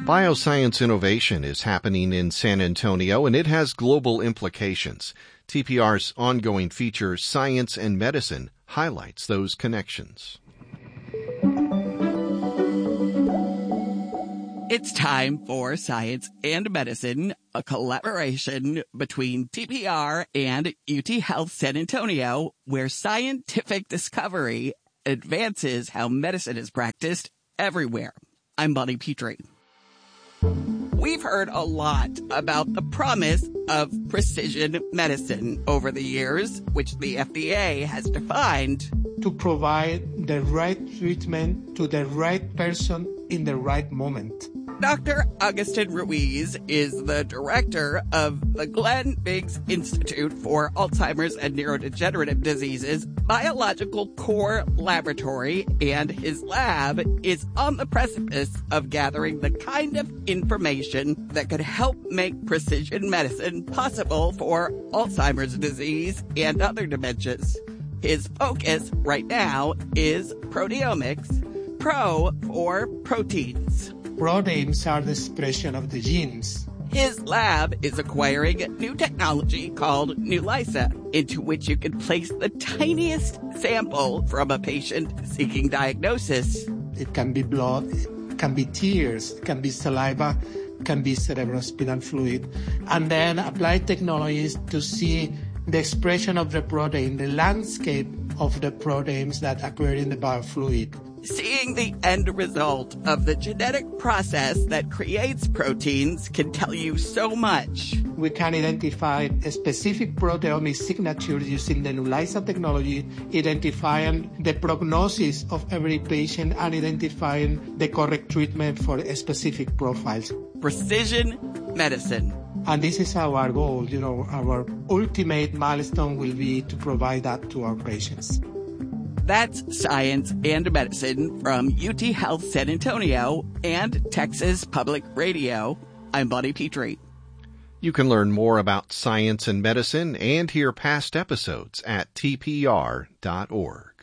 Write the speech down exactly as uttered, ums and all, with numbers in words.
Bioscience innovation is happening in San Antonio, and it has global implications. T P R's ongoing feature, Science and Medicine, highlights those connections. It's time for Science and Medicine, a collaboration between T P R and U T Health San Antonio, where scientific discovery advances how medicine is practiced everywhere. I'm Bonnie Petrie. We've heard a lot about the promise of precision medicine over the years, which the F D A has defined to provide the right treatment to the right person in the right moment. Doctor Agustin Ruiz is the director of the Glenn Biggs Institute for Alzheimer's and Neurodegenerative Diseases Biological Core Laboratory, and his lab is on the precipice of gathering the kind of information that could help make precision medicine possible for Alzheimer's disease and other dementias. His focus right now is proteomics, pro for proteins. Proteins are the expression of the genes. His lab is acquiring new technology called Neulisa, into which you can place the tiniest sample from a patient seeking diagnosis. It can be blood, it can be tears, it can be saliva, it can be cerebrospinal fluid, and then apply technologies to see the expression of the protein, the landscape of the proteins that occur in the biofluid. Seeing the end result of the genetic process that creates proteins can tell you so much. We can identify a specific proteomic signature using the Neulisa technology, identifying the prognosis of every patient and identifying the correct treatment for specific profiles. Precision medicine. And this is our goal. You know, our ultimate milestone will be to provide that to our patients. That's Science and Medicine from U T Health San Antonio and Texas Public Radio. I'm Bonnie Petrie. You can learn more about science and medicine and hear past episodes at T P R dot org.